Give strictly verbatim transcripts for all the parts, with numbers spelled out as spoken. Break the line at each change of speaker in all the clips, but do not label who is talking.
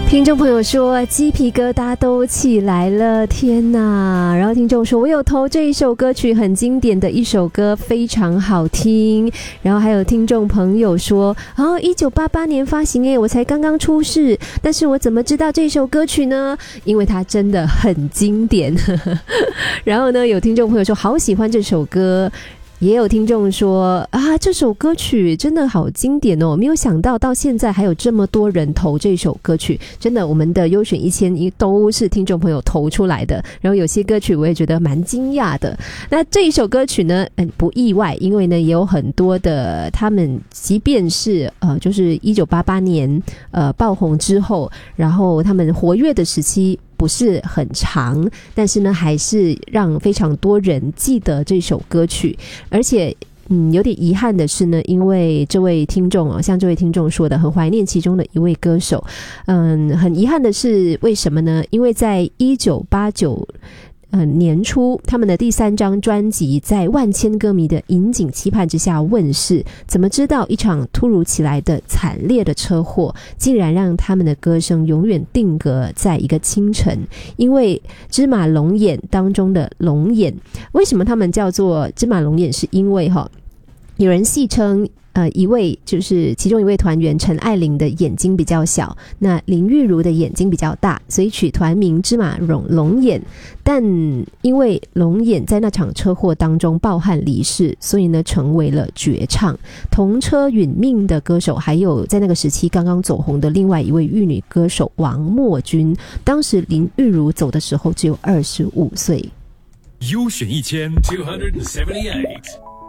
听众朋友说鸡皮疙瘩都起来了，天哪！然后听众说我有投这一首歌曲，很经典的一首歌，非常好听。然后还有听众朋友说哦，一九八八年发行耶，我才刚刚出世，但是我怎么知道这首歌曲呢？因为它真的很经典。然后呢，有听众朋友说好喜欢这首歌，也有听众说啊，这首歌曲真的好经典哦，没有想到到现在还有这么多人投这首歌曲，真的我们的优选一千一都是听众朋友投出来的，然后有些歌曲我也觉得蛮惊讶的。那这一首歌曲呢，嗯，不意外，因为呢也有很多的他们即便是呃就是一九八八年呃爆红之后，然后他们活跃的时期不是很长，但是呢还是让非常多人记得这首歌曲。而且嗯，有点遗憾的是呢，因为这位听众哦，像这位听众说的，很怀念其中的一位歌手。嗯，很遗憾的是为什么呢？因为在一九八九呃，年初他们的第三张专辑在万千歌迷的引颈期盼之下问世，怎么知道一场突如其来的惨烈的车祸竟然让他们的歌声永远定格在一个清晨。因为芝麻龙眼当中的龙眼，为什么他们叫做芝麻龙眼，是因为齁有人戏称呃，一位就是其中一位团员陈爱玲的眼睛比较小，那林玉如的眼睛比较大，所以取团名芝麻龙眼。但因为龙眼在那场车祸当中抱憾离世，所以呢成为了绝唱。同车殒命的歌手还有在那个时期刚刚走红的另外一位玉女歌手王墨君，当时林玉如走的时候只有二十五岁。
优选一千 two seventy-eight。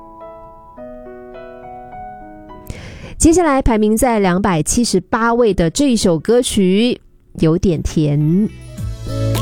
接下来排名在两百七十八位的这一首歌曲有点甜。